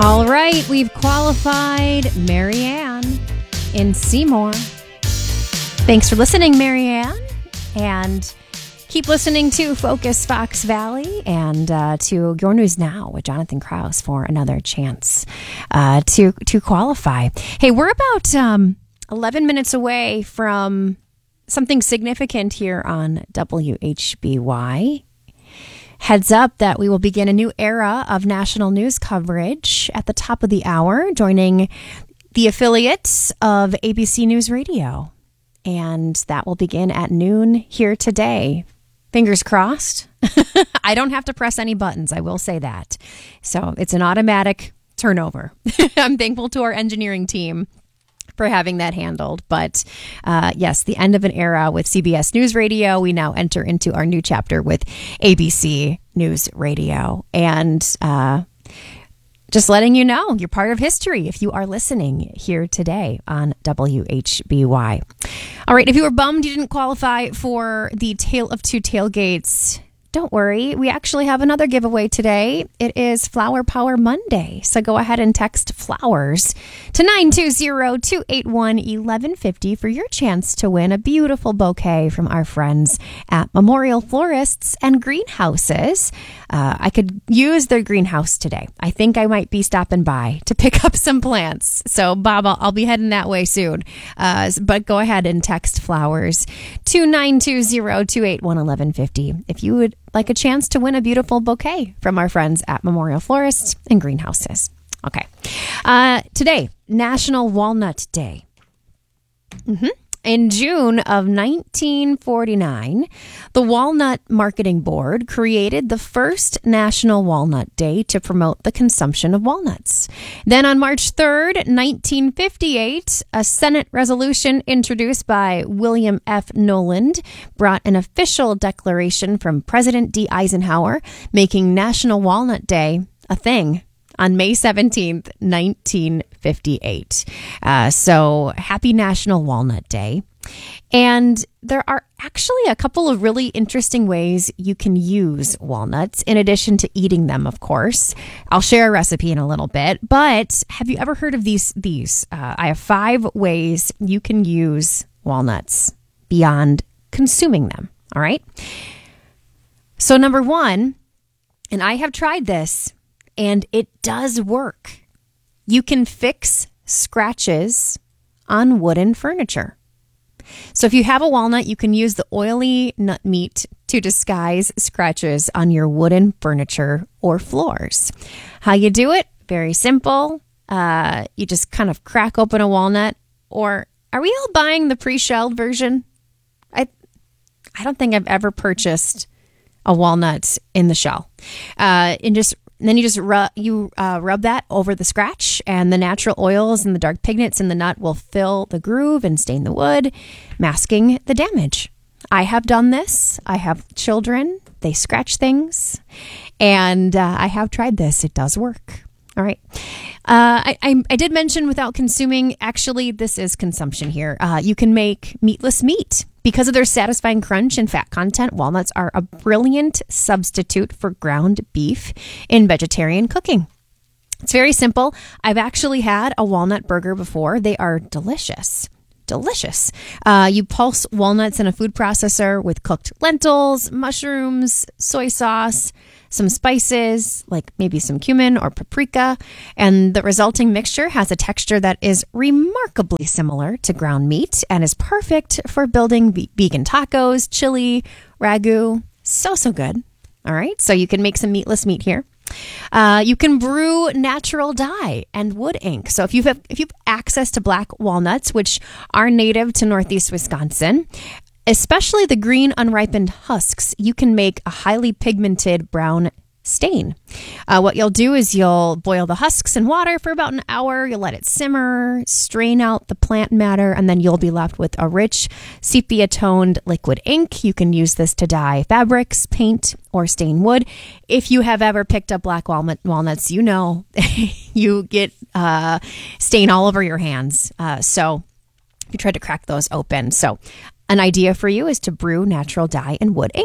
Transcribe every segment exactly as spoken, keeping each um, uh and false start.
All right, we've qualified Marianne in Seymour. Thanks for listening, Marianne, and keep listening to Focus Fox Valley and uh, to Your News Now with Jonathan Krause for another chance uh, to to qualify. Hey, we're about um, eleven minutes away from something significant here on W H B Y. Heads up that we will begin a new era of national news coverage at the top of the hour, joining the affiliates of A B C News Radio. And that will begin at noon here today. Fingers crossed. I don't have to press any buttons, I will say that. So it's an automatic turnover. I'm thankful to our engineering team for having that handled. But uh, yes, the end of an era with C B S News Radio. We now enter into our new chapter with A B C News Radio. And uh, just letting you know, you're part of history if you are listening here today on W H B Y. All right, if you were bummed you didn't qualify for the Tale of Two Tailgates, don't worry. We actually have another giveaway today. It is Flower Power Monday. So go ahead and text flowers to nine two zero, two eight one, one one five zero for your chance to win a beautiful bouquet from our friends at Memorial Florists and Greenhouses. Uh, I could use their greenhouse today. I think I might be stopping by to pick up some plants. So, Bob, I'll, I'll be heading that way soon. Uh, but go ahead and text flowers to nine two zero, two eight one, one one five zero if you would like a chance to win a beautiful bouquet from our friends at Memorial Florists and Greenhouses. Okay. Uh, today, National Walnut Day. Mm-hmm. In June of nineteen forty-nine, the Walnut Marketing Board created the first National Walnut Day to promote the consumption of walnuts. Then on March third, nineteen fifty-eight, a Senate resolution introduced by William F. Noland brought an official declaration from President D. Eisenhower, making National Walnut Day a thing on May seventeenth, nineteen fifty-eight. Uh, so happy National Walnut Day. And there are actually a couple of really interesting ways you can use walnuts, in addition to eating them, of course. I'll share a recipe in a little bit, but have you ever heard of these? These uh, I have five ways you can use walnuts beyond consuming them. All right. So number one, and I have tried this, and it does work. You can fix scratches on wooden furniture. So if you have a walnut, you can use the oily nut meat to disguise scratches on your wooden furniture or floors. How you do it? Very simple. Uh, you just kind of crack open a walnut. Or are we all buying the pre-shelled version? I, I don't think I've ever purchased a walnut in the shell. Uh, and just And then you just rub, you uh, rub that over the scratch, and the natural oils and the dark pigments in the nut will fill the groove and stain the wood, masking the damage. I have done this. I have children. They scratch things, and uh, I have tried this. It does work. All right. Uh, I, I, I did mention without consuming. Actually, this is consumption here. Uh, you can make meatless meat. Because of their satisfying crunch and fat content, walnuts are a brilliant substitute for ground beef in vegetarian cooking. It's very simple. I've actually had a walnut burger before. They are delicious. Delicious. Uh, you pulse walnuts in a food processor with cooked lentils, mushrooms, soy sauce, some spices, like maybe some cumin or paprika, and the resulting mixture has a texture that is remarkably similar to ground meat and is perfect for building ve- vegan tacos, chili, ragu. So, so good. All right, so you can make some meatless meat here. Uh, you can brew natural dye and wood ink. So if you have if you have access to black walnuts, which are native to Northeast Wisconsin, especially the green unripened husks, you can make a highly pigmented brown stain. Uh, what you'll do is you'll boil the husks in water for about an hour. You'll let it simmer, strain out the plant matter, and then you'll be left with a rich sepia-toned liquid ink. You can use this to dye fabrics, paint, or stain wood. If you have ever picked up black walnut walnuts, you know you get uh, stain all over your hands. Uh, so if you try to crack those open. So an idea for you is to brew natural dye and wood ink.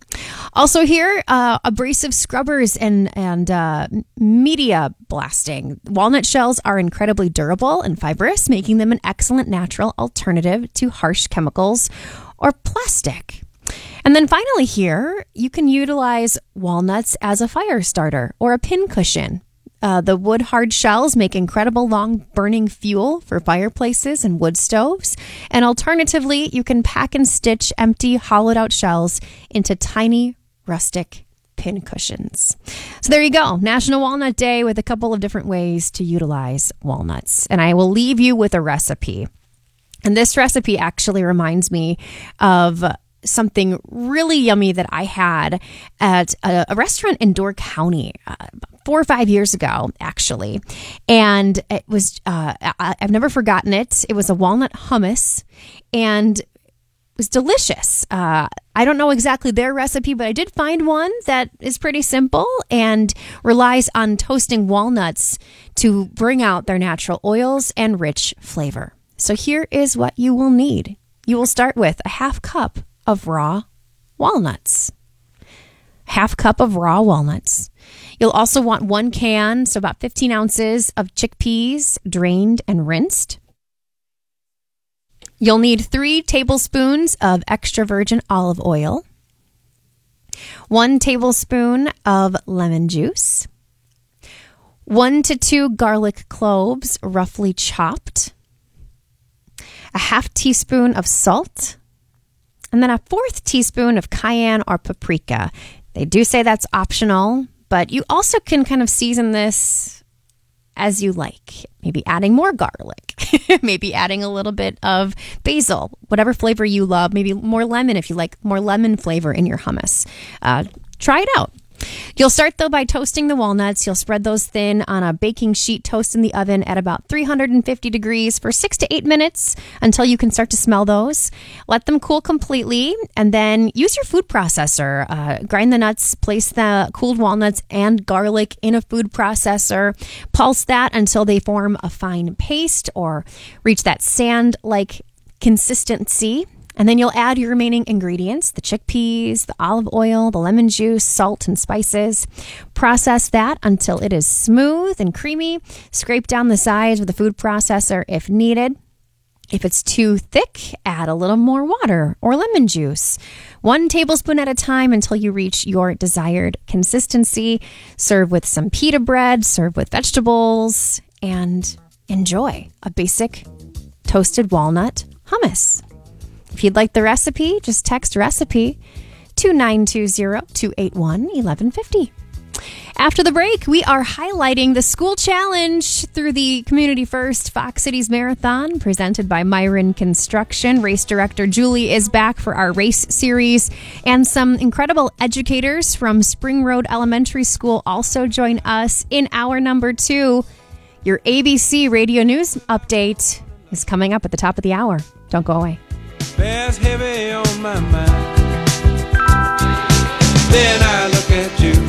Also here, uh, abrasive scrubbers and, and uh, media blasting. Walnut shells are incredibly durable and fibrous, making them an excellent natural alternative to harsh chemicals or plastic. And then finally here, you can utilize walnuts as a fire starter or a pin cushion. Uh, the wood hard shells make incredible long burning fuel for fireplaces and wood stoves. And alternatively, you can pack and stitch empty hollowed out shells into tiny rustic pin cushions. So there you go. National Walnut Day with a couple of different ways to utilize walnuts. And I will leave you with a recipe. And this recipe actually reminds me of something really yummy that I had at a, a restaurant in Door County uh, four or five years ago, actually. And it was, uh, I, I've never forgotten it. It was a walnut hummus and it was delicious. Uh, I don't know exactly their recipe, but I did find one that is pretty simple and relies on toasting walnuts to bring out their natural oils and rich flavor. So here is what you will need. You will start with a half cup of raw walnuts. Half cup of raw walnuts. You'll also want one can, so about fifteen ounces of chickpeas, drained and rinsed. You'll need three tablespoons of extra virgin olive oil, one tablespoon of lemon juice, one to two garlic cloves roughly chopped, a half teaspoon of salt, and then a fourth teaspoon of cayenne or paprika. They do say that's optional, but you also can kind of season this as you like. Maybe adding more garlic, maybe adding a little bit of basil, whatever flavor you love, maybe more lemon if you like more lemon flavor in your hummus. Uh, try it out. You'll start, though, by toasting the walnuts. You'll spread those thin on a baking sheet, toast in the oven at about three hundred fifty degrees for six to eight minutes until you can start to smell those. Let them cool completely, and then use your food processor. Uh, grind the nuts, place the cooled walnuts and garlic in a food processor. Pulse that until they form a fine paste or reach that sand-like consistency. And then you'll add your remaining ingredients, the chickpeas, the olive oil, the lemon juice, salt, and spices. Process that until it is smooth and creamy. Scrape down the sides with a food processor if needed. If it's too thick, add a little more water or lemon juice. One tablespoon at a time until you reach your desired consistency. Serve with some pita bread, serve with vegetables, and enjoy a basic toasted walnut hummus. If you'd like the recipe, just text recipe to nine two zero, two eight one, one one five zero. After the break, we are highlighting the school challenge through the Community First Fox Cities Marathon presented by Myron Construction. Race director Julie is back for our race series, and some incredible educators from Spring Road Elementary School also join us in hour number two. Your A B C Radio News update is coming up at the top of the hour. Don't go away. Bears heavy on my mind. Then I look at you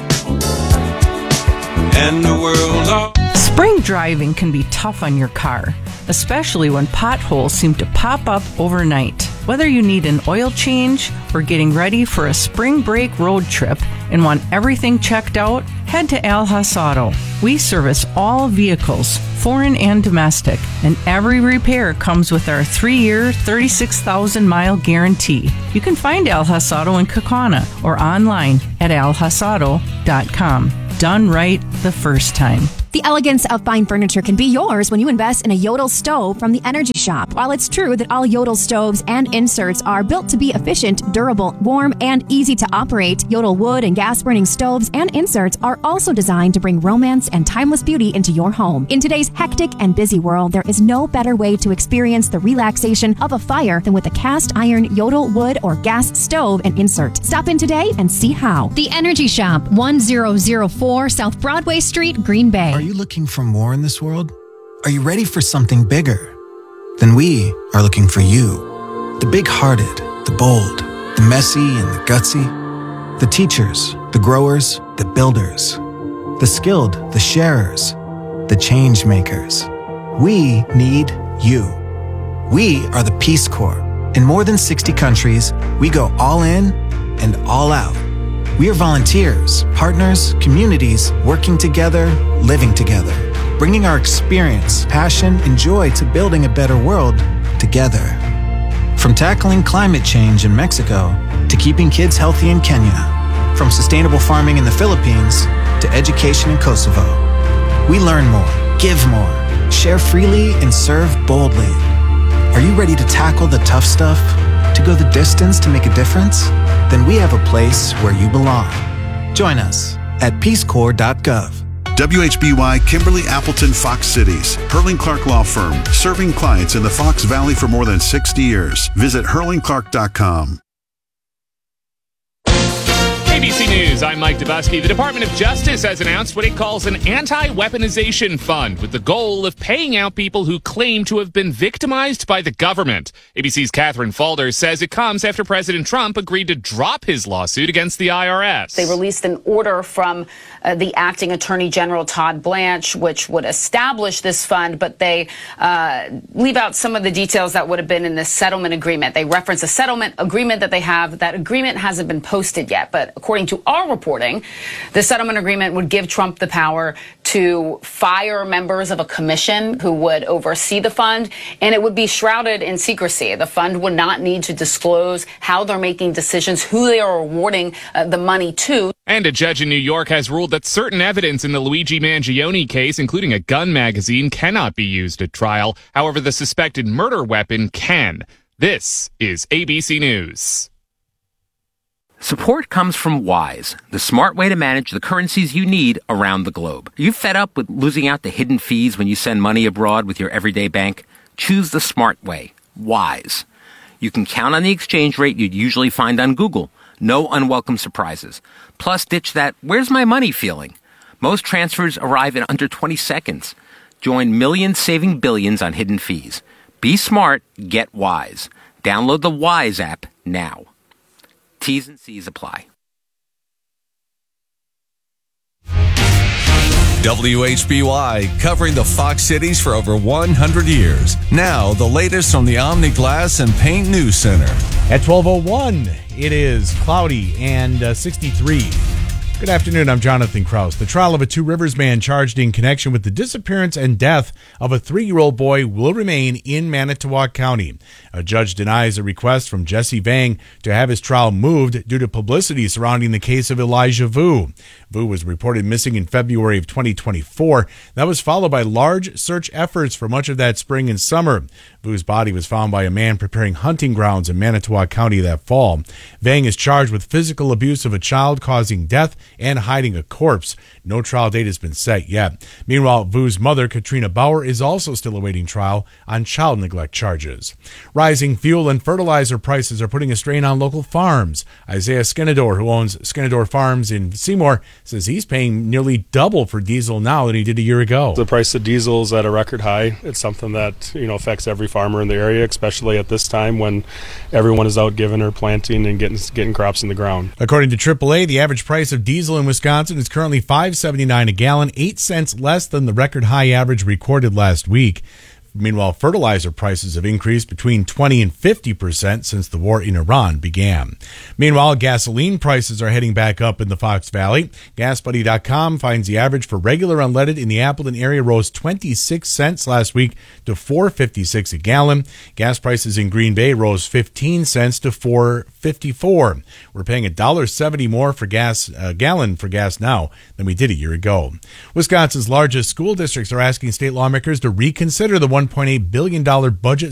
and the world all. Spring driving can be tough on your car, especially when potholes seem to pop up overnight. Whether you need an oil change or getting ready for a spring break road trip and want everything checked out, head to Alhas Auto. We service all vehicles, foreign and domestic, and every repair comes with our three-year, thirty-six thousand mile guarantee. You can find Alhas Auto in Kaukauna or online at alhas auto dot com. Done right the first time. The elegance of fine furniture can be yours when you invest in a Yodel stove from the Energy Shop. While it's true that all Yodel stoves and inserts are built to be efficient, durable, warm, and easy to operate, Yodel wood and gas-burning stoves and inserts are also designed to bring romance and timeless beauty into your home. In today's hectic and busy world, there is no better way to experience the relaxation of a fire than with a cast iron Yodel wood or gas stove and insert. Stop in today and see how. The Energy Shop, one thousand four South Broadway Street, Green Bay. Are you looking for more in this world? Are you ready for something bigger? Then we are looking for you. The big-hearted, the bold, the messy and the gutsy. The teachers, the growers, the builders. The skilled, the sharers, the change makers. We need you. We are the Peace Corps. In more than sixty countries, we go all in and all out. We are volunteers, partners, communities, working together, living together, bringing our experience, passion, and joy to building a better world together. From tackling climate change in Mexico to keeping kids healthy in Kenya, from sustainable farming in the Philippines to education in Kosovo. We learn more, give more, share freely, and serve boldly. Are you ready to tackle the tough stuff? To go the distance to make a difference? Then we have a place where you belong. Join us at peace corps dot gov. W H B Y Kimberly Appleton Fox Cities, Hurling Clark Law Firm, serving clients in the Fox Valley for more than sixty years. Visit hurling clark dot com. A B C News, I'm Mike Dubusky. The Department of Justice has announced what it calls an anti-weaponization fund with the goal of paying out people who claim to have been victimized by the government. A B C's Catherine Falder says it comes after President Trump agreed to drop his lawsuit against the I R S. They released an order from uh, the acting Attorney General Todd Blanche, which would establish this fund, but they uh, leave out some of the details that would have been in the settlement agreement. They reference a settlement agreement that they have. That agreement hasn't been posted yet, but according to our reporting, the settlement agreement would give Trump the power to fire members of a commission who would oversee the fund, and it would be shrouded in secrecy. The fund would not need to disclose how they're making decisions, who they are awarding uh, the money to. And a judge in New York has ruled that certain evidence in the Luigi Mangione case, including a gun magazine, cannot be used at trial. However, the suspected murder weapon can. This is A B C News. Support comes from Wise, the smart way to manage the currencies you need around the globe. Are you fed up with losing out to hidden fees when you send money abroad with your everyday bank? Choose the smart way, Wise. You can count on the exchange rate you'd usually find on Google. No unwelcome surprises. Plus, ditch that "where's my money" feeling. Most transfers arrive in under twenty seconds. Join millions saving billions on hidden fees. Be smart, get Wise. Download the Wise app now. T's and C's apply. W H B Y, covering the Fox Cities for over one hundred years. Now, the latest from the Omni Glass and Paint News Center. At twelve oh one, it is cloudy and uh, sixty-three. Good afternoon, I'm Jonathan Kraus. The trial of a Two Rivers man charged in connection with the disappearance and death of a three-year-old boy will remain in Manitowoc County. A judge denies a request from Jesse Vang to have his trial moved due to publicity surrounding the case of Elijah Vu. Vu was reported missing in February of twenty twenty-four. That was followed by large search efforts for much of that spring and summer. Vu's body was found by a man preparing hunting grounds in Manitowoc County that fall. Vang is charged with physical abuse of a child causing death and hiding a corpse. No trial date has been set yet. Meanwhile, Vu's mother, Katrina Bauer, is also still awaiting trial on child neglect charges. Rising fuel and fertilizer prices are putting a strain on local farms. Isaiah Skenador, who owns Skenador Farms in Seymour, says he's paying nearly double for diesel now than he did a year ago. The price of diesel is at a record high. It's something that, you know, affects every farmer in the area, especially at this time when everyone is out giving or planting and getting getting crops in the ground. According to triple A, the average price of diesel in Wisconsin is currently five dollars and seventy-nine cents a gallon, eight cents less than the record high average recorded last week. Meanwhile, fertilizer prices have increased between twenty and fifty percent since the war in Iran began. Meanwhile, gasoline prices are heading back up in the Fox Valley. Gas Buddy dot com finds the average for regular unleaded in the Appleton area rose twenty-six cents last week to four dollars and fifty-six cents a gallon. Gas prices in Green Bay rose fifteen cents to four dollars and fifty-four cents. We're paying one dollar and seventy cents more for gas a gallon for gas now than we did a year ago. Wisconsin's largest school districts are asking state lawmakers to reconsider the one point eight billion dollars budget